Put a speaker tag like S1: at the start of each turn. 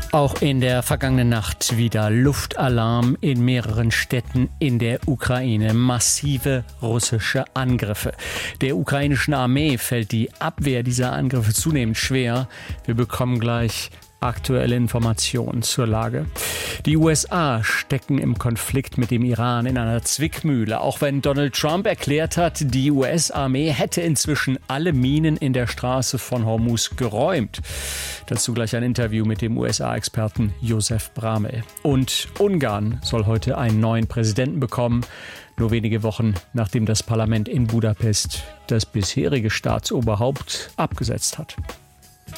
S1: Auch in der vergangenen Nacht wieder Luftalarm in mehreren Städten in der Ukraine. Massive russische Angriffe. Der ukrainischen Armee fällt die Abwehr dieser Angriffe zunehmend schwer. Wir bekommen gleich aktuelle Informationen zur Lage. Die USA stecken im Konflikt mit dem Iran in einer Zwickmühle. Auch wenn Donald Trump erklärt hat, die US-Armee hätte inzwischen alle Minen in der Straße von Hormuz geräumt. Dazu gleich ein Interview mit dem USA-Experten Josef Bramel. Und Ungarn soll heute einen neuen Präsidenten bekommen. Nur wenige Wochen nachdem das Parlament in Budapest das bisherige Staatsoberhaupt abgesetzt hat.